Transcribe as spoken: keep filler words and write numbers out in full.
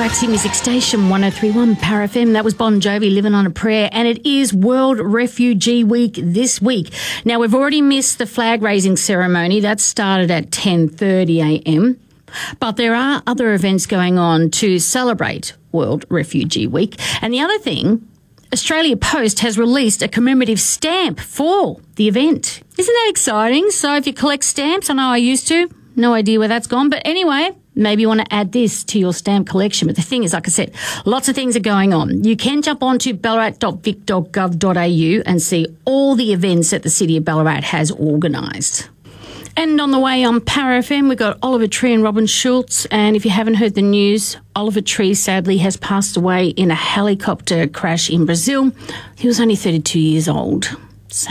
Galaxy Music Station one oh three point one Power F M. That was Bon Jovi, Living on a Prayer. And it is World Refugee Week this week. Now, we've already missed the flag-raising ceremony. That started at ten thirty a m. But there are other events going on to celebrate World Refugee Week. And the other thing, Australia Post has released a commemorative stamp for the event. Isn't that exciting? So if you collect stamps, I know I used to, no idea where that's gone. But anyway, maybe you want to add this to your stamp collection. But the thing is, like I said, lots of things are going on. You can jump on to ballarat dot vic dot gov dot a u and see all the events that the City of Ballarat has organised. And on the way on Power F M, we've got Oliver Tree and Robin Schultz. And if you haven't heard the news, Oliver Tree sadly has passed away in a helicopter crash in Brazil. He was only thirty-two years old.